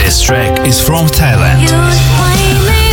This track is from Thailand. You find me